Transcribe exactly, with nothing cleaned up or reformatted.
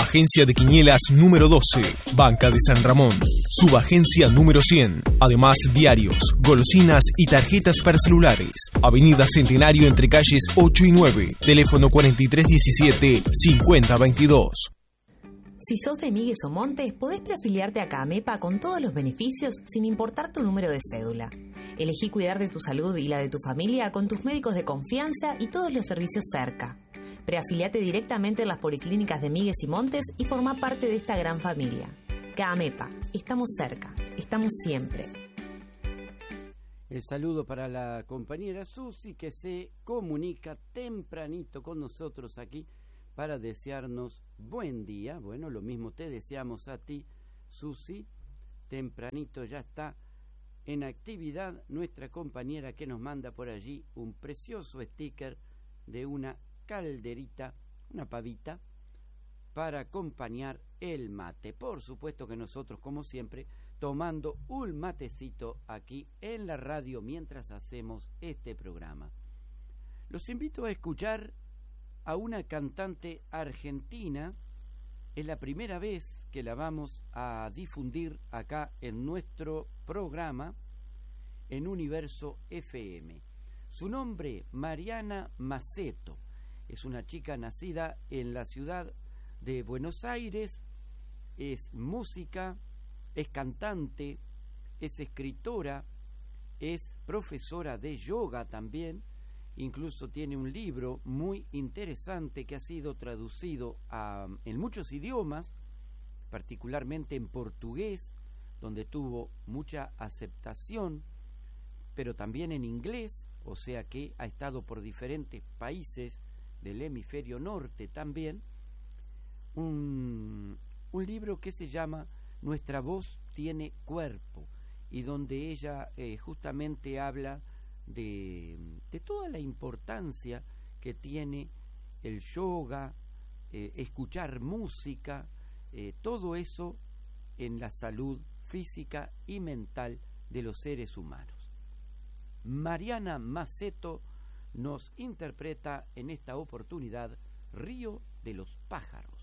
Agencia de Quinielas número doce, Banca de San Ramón. Subagencia número cien. Además, diarios, golosinas y tarjetas para celulares. Avenida Centenario entre calles ocho y nueve. Teléfono cuarenta y tres diecisiete, cincuenta veintidós. Si sos de Migues o Montes, podés preafiliarte a CAMEPA con todos los beneficios sin importar tu número de cédula. Elegí cuidar de tu salud y la de tu familia con tus médicos de confianza y todos los servicios cerca. Preafiliate directamente en las policlínicas de Migues y Montes y forma parte de esta gran familia. CAMEPA, estamos cerca, estamos siempre. El saludo para la compañera Susi, que se comunica tempranito con nosotros aquí para desearnos buen día. Bueno, lo mismo te deseamos a ti, Susi. Tempranito ya está en actividad nuestra compañera, que nos manda por allí un precioso sticker de una calderita, una pavita, para acompañar el mate. Por supuesto que nosotros, como siempre, tomando un matecito aquí en la radio mientras hacemos este programa. Los invito a escuchar a una cantante argentina. Es la primera vez que la vamos a difundir acá en nuestro programa en Universo F M. Su nombre, Mariana Maceto. Es una chica nacida en la ciudad de Buenos Aires. Es música, es cantante, es escritora, es profesora de yoga también. Incluso tiene un libro muy interesante que ha sido traducido a, en muchos idiomas, particularmente en portugués, donde tuvo mucha aceptación, pero también en inglés, o sea que ha estado por diferentes países del hemisferio norte también. Un, un libro que se llama Nuestra voz tiene cuerpo, y donde ella eh, justamente habla De, de toda la importancia que tiene el yoga, eh, escuchar música, eh, todo eso en la salud física y mental de los seres humanos. Mariana Maceto nos interpreta en esta oportunidad Río de los Pájaros.